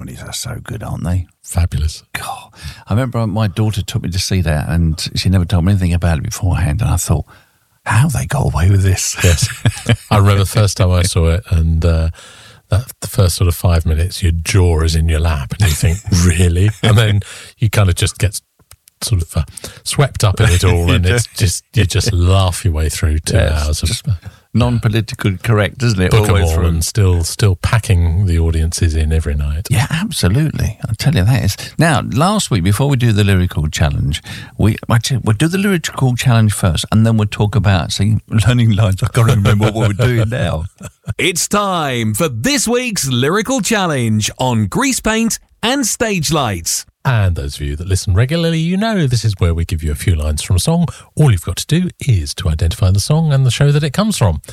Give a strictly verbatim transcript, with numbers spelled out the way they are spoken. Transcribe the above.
harmonies are so good, aren't they? Fabulous. God, I remember my daughter took me to see that, and she never told me anything about it beforehand, and I thought, how have they got away with this? Yes. I remember the first time I saw it, and uh, that the first sort of five minutes, your jaw is in your lap, and you think, really? And then you kind of just get sort of uh, swept up in it all, and it's just you just laugh your way through two Yes, hours of just non-political correct, isn't it? book them Always all, through. and still still packing the audiences in every night. Yeah, absolutely. I'll tell you that is. Now, last week, before we do the lyrical challenge, we actually, we'll do the lyrical challenge first, and then we'll talk about see, learning lines. I can't remember what we're doing now. It's time for this week's lyrical challenge on Grease Paint and Stage Lights. And those of you that listen regularly, you know this is where we give you a few lines from a song. All you've got to do is to identify the song and the show that it comes from.